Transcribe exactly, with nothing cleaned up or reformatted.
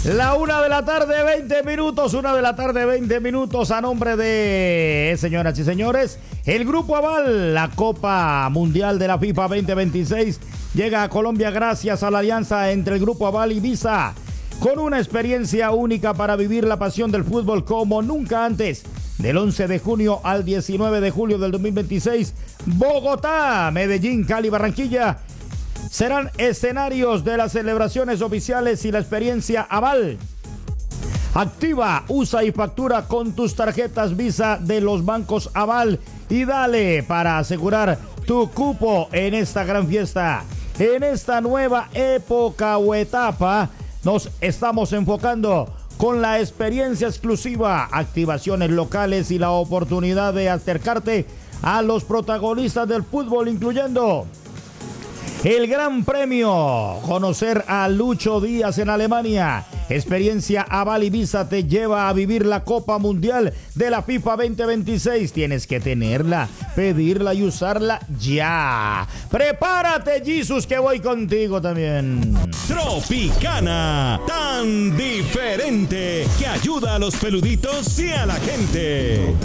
La una de la tarde, veinte minutos, una de la tarde, veinte minutos, a nombre de, señoras y señores, el Grupo Aval, la Copa Mundial de la FIFA veinte veintiséis, llega a Colombia gracias a la alianza entre el Grupo Aval y Visa, con una experiencia única para vivir la pasión del fútbol como nunca antes. Del once de junio al diecinueve de julio del dos mil veintiséis, Bogotá, Medellín, Cali, Barranquilla serán escenarios de las celebraciones oficiales y la experiencia Aval. Activa, usa y factura con tus tarjetas Visa de los bancos Aval y dale para asegurar tu cupo en esta gran fiesta. En esta nueva época o etapa nos estamos enfocando con la experiencia exclusiva, activaciones locales y la oportunidad de acercarte a los protagonistas del fútbol, incluyendo el Gran Premio, conocer a Lucho Díaz en Alemania. Experiencia Aval y Visa te lleva a vivir la Copa Mundial de la FIFA veinte veintiséis. Tienes que tenerla, pedirla y usarla ya. Prepárate, Jesus, que voy contigo también. Tropicana, tan diferente que ayuda a los peluditos y a la gente.